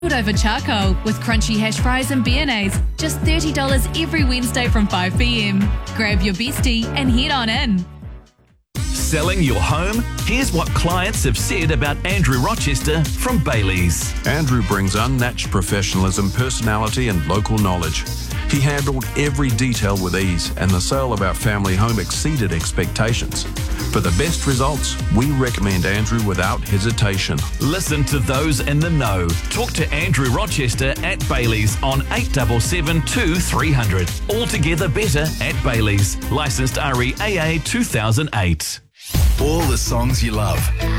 over charcoal with crunchy hash fries and béarnaise. Just $30 every Wednesday from 5 p.m. Grab your bestie and head on in. Selling your home? Here's what clients have said about Andrew Rochester from Bailey's. Andrew brings unmatched professionalism, personality and local knowledge. He handled every detail with ease, and the sale of our family home exceeded expectations. For the best results, we recommend Andrew without hesitation. Listen to those in the know. Talk to Andrew Rochester at Bailey's on 877 2300. Altogether better at Bailey's. Licensed REAA 2008. All the songs you love.